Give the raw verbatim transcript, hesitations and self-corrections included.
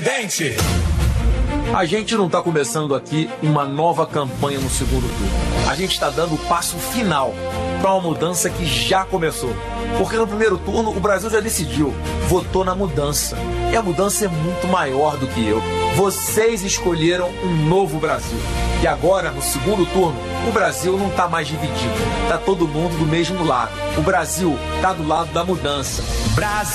Dente. A gente não está começando aqui uma nova campanha no segundo turno. A gente está dando o passo final para uma mudança que já começou. Porque no primeiro turno o Brasil já decidiu, votou na mudança. E a mudança é muito maior do que eu. Vocês escolheram um novo Brasil. E agora, no segundo turno, o Brasil não está mais dividido. Está todo mundo do mesmo lado. O Brasil está do lado da mudança. Brasil.